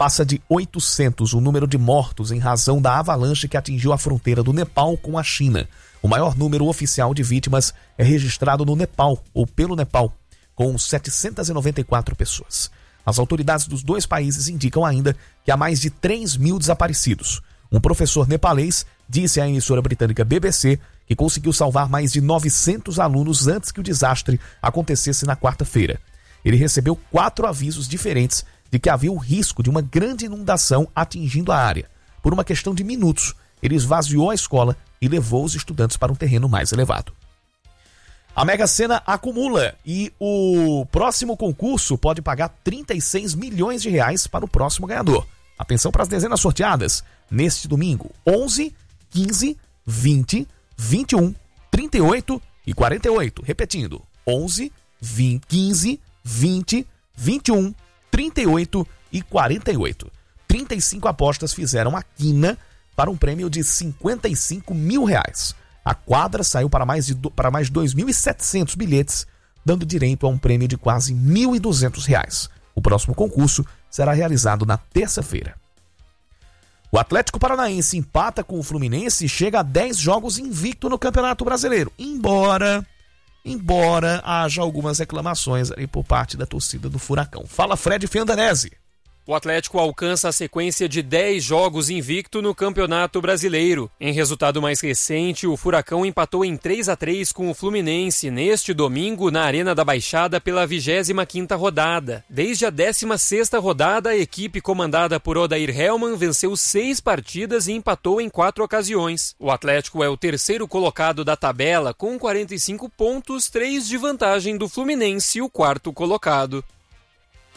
Passa de 800 o número de mortos em razão da avalanche que atingiu a fronteira do Nepal com a China. O maior número oficial de vítimas é registrado no Nepal, ou pelo Nepal, com 794 pessoas. As autoridades dos dois países indicam ainda que há mais de 3.000 desaparecidos. Um professor nepalês disse à emissora britânica BBC que conseguiu salvar mais de 900 alunos antes que o desastre acontecesse na quarta-feira. Ele recebeu 4 avisos diferentes de que havia o risco de uma grande inundação atingindo a área. Por uma questão de minutos, ele esvaziou a escola e levou os estudantes para um terreno mais elevado. A Mega Sena acumula e o próximo concurso pode pagar 36 milhões de reais para o próximo ganhador. Atenção para as dezenas sorteadas neste domingo: 11, 15, 20, 21, 38 e 48. Repetindo: 11, 20, 15, 20, 21, 38 e 48. 35 apostas fizeram a quina para um prêmio de 55 mil reais. A quadra saiu para mais de 2.700 bilhetes, dando direito a um prêmio de quase 1.200 reais. O próximo concurso será realizado na terça-feira. O Atlético Paranaense empata com o Fluminense e chega a 10 jogos invicto no Campeonato Brasileiro. Embora haja algumas reclamações ali por parte da torcida do Furacão. Fala, Fred Fiandanese. O Atlético alcança a sequência de 10 jogos invicto no Campeonato Brasileiro. Em resultado mais recente, o Furacão empatou em 3-3 com o Fluminense neste domingo na Arena da Baixada pela 25ª rodada. Desde a 16ª rodada, a equipe comandada por Odair Hellmann venceu 6 partidas e empatou em 4 ocasiões. O Atlético é o terceiro colocado da tabela com 45 pontos, 3 de vantagem do Fluminense, o quarto colocado.